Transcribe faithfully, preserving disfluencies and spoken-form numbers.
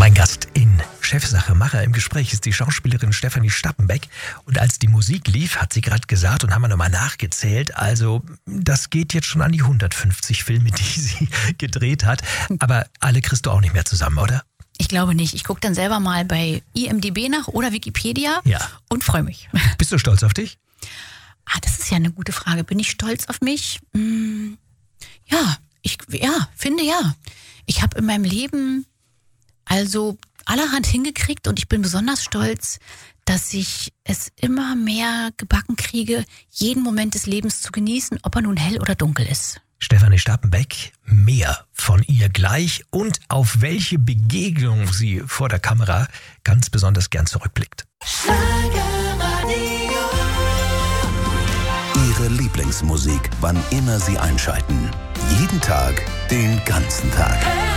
Mein Gast in Chefsache Macher im Gespräch ist die Schauspielerin Stefanie Stappenbeck. Und als die Musik lief, hat sie gerade gesagt, und haben wir nochmal nachgezählt, also das geht jetzt schon an die hundertfünfzig Filme, die sie gedreht hat. Aber alle kriegst du auch nicht mehr zusammen, oder? Ich glaube nicht. Ich gucke dann selber mal bei I M D B nach oder Wikipedia Ja. und freue mich. Bist du stolz auf dich? Ah, das ist ja eine gute Frage. Bin ich stolz auf mich? Hm, ja, ich ja, finde ja. Ich habe in meinem Leben also allerhand hingekriegt und ich bin besonders stolz, dass ich es immer mehr gebacken kriege, jeden Moment des Lebens zu genießen, ob er nun hell oder dunkel ist. Stefanie Stappenbeck, mehr von ihr gleich und auf welche Begegnung sie vor der Kamera ganz besonders gern zurückblickt. Ihre Lieblingsmusik, wann immer Sie einschalten. Jeden Tag, den ganzen Tag.